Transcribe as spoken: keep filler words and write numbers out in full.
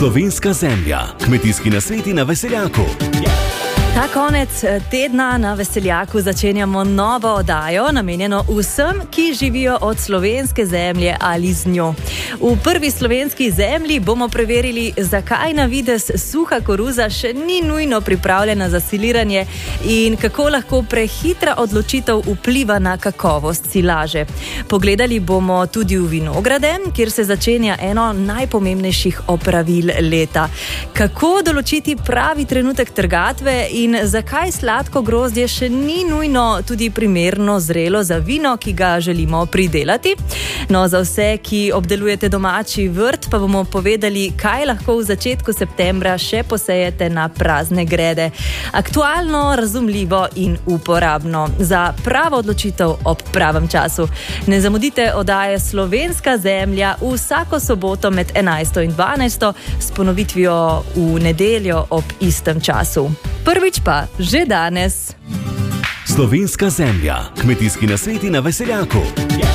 Slovenska zemlja, kmetijski nasveti na Veseljaku. Ta konec tedna na Veseljaku začenjamo novo oddajo, namenjeno vsem, ki živijo od slovenske zemlje ali z njo. V prvi slovenski zemlji bomo preverili, zakaj na videz suha koruza še ni nujno pripravljena za siliranje in kako lahko prehitra odločitev vpliva na kakovost silaže. Pogledali bomo tudi v vinograde, kjer se začenja eno najpomembnejših opravil leta. Kako določiti pravi trenutek trgatve in zakaj sladko grozdje še ni nujno tudi primerno zrelo za vino, ki ga želimo pridelati. No, za vse, ki obdelujete domači vrt, pa bomo povedali, kaj lahko v začetku septembra še posejete na prazne grede. Aktualno, razumljivo in uporabno. Za pravo odločitev ob pravem času. Ne zamudite oddaje Slovenska zemlja vsako soboto med enajsto in dvanajsto s ponovitvijo v nedeljo ob istem času. Prvič pa že danes. Slovenska zemlja, kmetijski nasveti na Veseljaku.